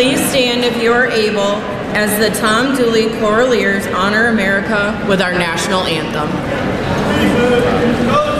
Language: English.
Please stand if you are able as the Tom Dooley Choraleers honor America with our national anthem.